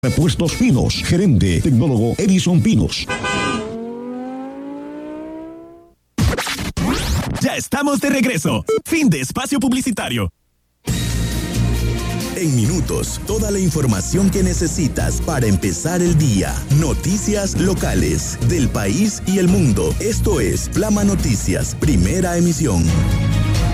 Repuestos Pinos, gerente, tecnólogo Edison Pinos. Ya estamos de regreso. Fin de espacio publicitario. En minutos, toda la información que necesitas para empezar el día. Noticias locales del país y el mundo. Esto es Flama Noticias, primera emisión.